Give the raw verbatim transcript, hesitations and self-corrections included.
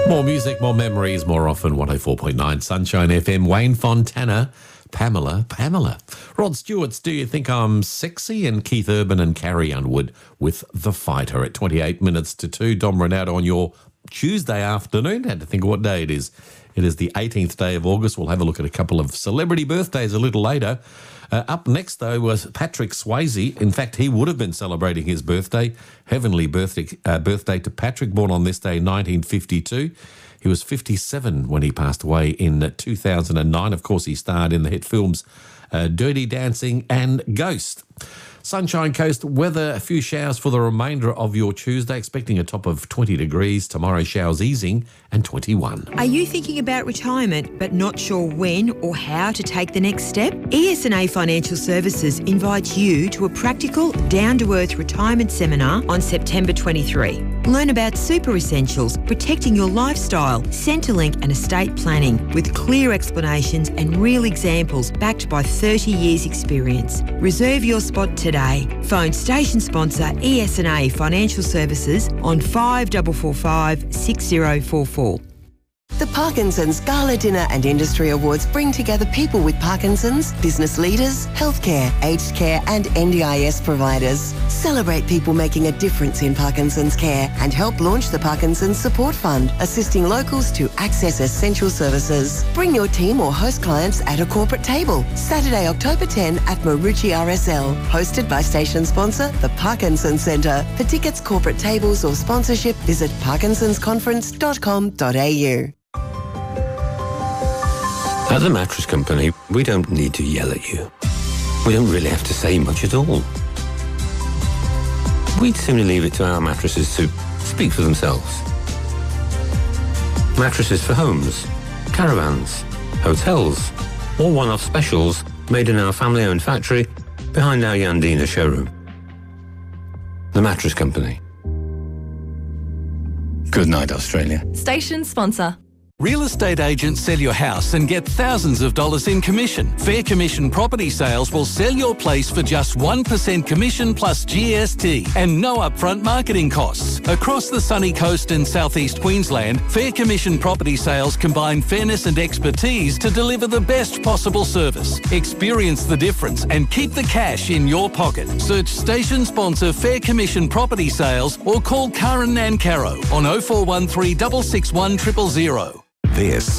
More music, more memories, more often. one oh four point nine Sunshine F M. Wayne Fontana, Pamela, Pamela. Rod Stewart's Do You Think I'm Sexy? And Keith Urban and Carrie Underwood with The Fighter at twenty-eight minutes to two. Dom Ronaldo on your Tuesday afternoon. Had to think of what day it is. It is the eighteenth day of August. We'll have a look at a couple of celebrity birthdays a little later. Uh, up next, though, was Patrick Swayze. In fact, he would have been celebrating his birthday. Heavenly birthday, uh, birthday to Patrick, born on this day, nineteen fifty-two. He was fifty-seven when he passed away in two thousand nine. Of course, he starred in the hit films uh, Dirty Dancing and Ghost. Sunshine Coast weather, a few showers for the remainder of your Tuesday, expecting a top of twenty degrees. Tomorrow, showers easing and twenty-one. Are you thinking about retirement but not sure when or how to take the next step? E S N A Financial Services invites you to a practical, down-to-earth retirement seminar on September twenty-third. Learn about super essentials, protecting your lifestyle, Centrelink and estate planning with clear explanations and real examples backed by thirty years experience. Reserve your spot today. Phone station sponsor E S N A Financial Services on five four four five, six zero four four. The Parkinson's Gala Dinner and Industry Awards bring together people with Parkinson's, business leaders, healthcare, aged care and N D I S providers. Celebrate people making a difference in Parkinson's care and help launch the Parkinson's Support Fund, assisting locals to access essential services. Bring your team or host clients at a corporate table. Saturday, October tenth at Marucci R S L. Hosted by station sponsor, the Parkinson's Centre. For tickets, corporate tables or sponsorship, visit parkinsons conference dot com dot a u. At the Mattress Company, we don't need to yell at you. We don't really have to say much at all. We'd sooner leave it to our mattresses to speak for themselves. Mattresses for homes, caravans, hotels, or one-off specials made in our family-owned factory behind our Yandina showroom. The Mattress Company. Good night, Australia. Station sponsor. Real estate agents sell your house and get thousands of dollars in commission. Fair Commission Property Sales will sell your place for just one percent commission plus G S T and no upfront marketing costs. Across the sunny coast and southeast Queensland, Fair Commission Property Sales combine fairness and expertise to deliver the best possible service. Experience the difference and keep the cash in your pocket. Search station sponsor Fair Commission Property Sales or call Karen Nancaro on oh four one three, six six one, zero zero zero. This